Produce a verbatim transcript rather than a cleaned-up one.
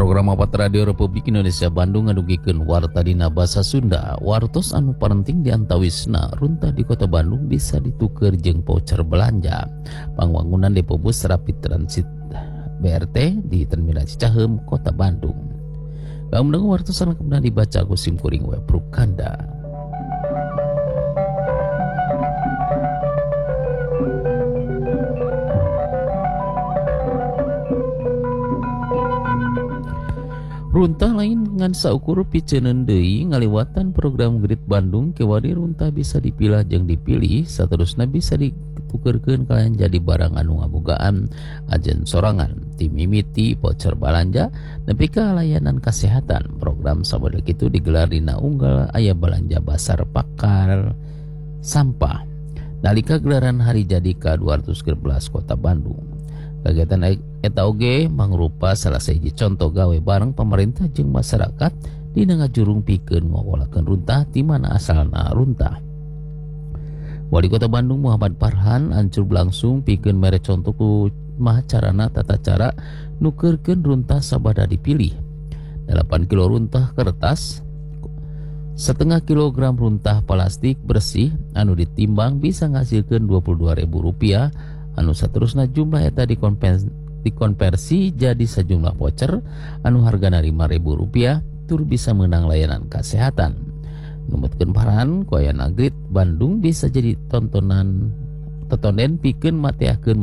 Program Apat Radio Republik Indonesia Bandung ngadugikeun warta dina basa Sunda. Wartos anu parenting diantawisna runtah di Kota Bandung bisa ditukar jeung voucher belanja. Pangwangunan depo bus Rapid Transit B R T di Terminal Cicaheum, Kota Bandung. Kaum wartos anu kemudian dibaca ku simkuring web Prukanda. Runtah lain ngan saukur piceuneun deui ngaliwatan program Grid Bandung kewari runtah bisa dipilah jeung dipilih saterusna bisa ditukerkeun kalian jadi barang anu ngabogaan ajen sorangan ti mimiti voucher balanja nepi ka layanan kesehatan. Program sabada kitu digelar dina unggal aya balanja basar pakar sampah nalika gelaran hari jadi ka dua ratus tiga belas Kota Bandung. Kegiatan eta oge mangrupa salah sahiji contoh gawe bareng pemerintah jeung masyarakat dina ngajurung pikeun ngawalakeun runtah di mana asalna runtah. Wali Kota Bandung Muhammad Farhan ancur langsung pikeun mere contoh ku macarana tata cara nukeurkeun runtah sabada dipilih. delapan kilo runtah kertas, setengah kilogram runtah plastik bersih anu ditimbang bisa ngasilkeun dua puluh dua ribu rupiah. Anu saterusna jumlah eta dikonversi jadi sejumlah voucher anu hargana lima ribu rupiah tur bisa menang layanan kesehatan. Numutkeun Farhan koyana Grid Bandung bisa jadi tontonan tetonden pikeun mateakeun